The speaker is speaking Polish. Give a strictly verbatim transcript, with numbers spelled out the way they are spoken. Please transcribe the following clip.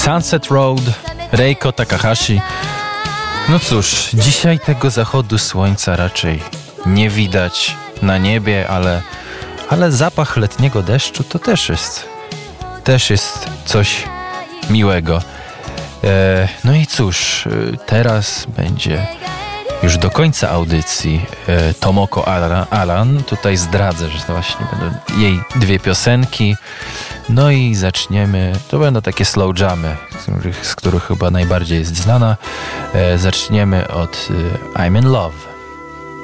Sunset Road, Reiko Takahashi. No cóż, dzisiaj tego zachodu słońca raczej nie widać na niebie, ale, ale zapach letniego deszczu to też jest, też jest coś miłego. E, no i cóż, teraz będzie już do końca audycji e, Tomoko Alan. Tutaj zdradzę, że to właśnie będą jej dwie piosenki. No i zaczniemy, to będą takie slow jamy, z których, z których chyba najbardziej jest znana. E, zaczniemy od e, I'm in Love.